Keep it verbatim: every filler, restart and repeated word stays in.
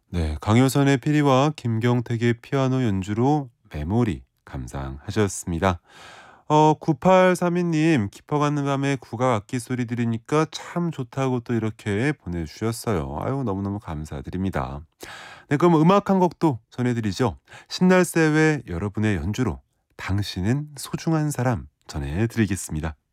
네, 강효선의 피리와 김경택의 피아노 연주로 메모리 감상하셨습니다. 어 구팔삼이 님 깊어가는 밤에 국악 악기 소리 들으니까 참 좋다고 또 이렇게 보내주셨어요. 아유 너무너무 감사드립니다. 네, 그럼 음악 한 곡도 전해드리죠. 신날새의 여러분의 연주로 당신은 소중한 사람 전해드리겠습니다.